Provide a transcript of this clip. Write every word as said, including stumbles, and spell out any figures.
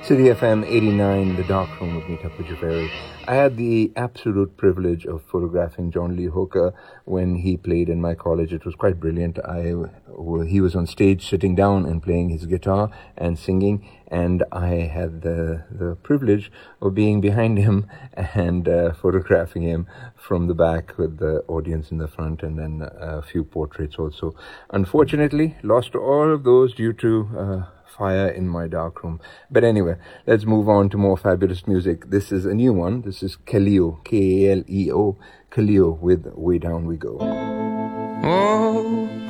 City F M eighty-nine, The Dark Room with me, Tapu Jaferi. I had the absolute privilege of photographing John Lee Hooker when he played in my college. It was quite brilliant. I, he was on stage sitting down and playing his guitar and singing, and I had the, the privilege of being behind him and uh, photographing him from the back with the audience in the front, and then a few portraits also. Unfortunately, lost all of those due to uh, fire in my darkroom. But anyway, let's move on to more fabulous music. This is a new one. This is Kaleo, K A L E O, Kaleo with Way Down We Go. Oh,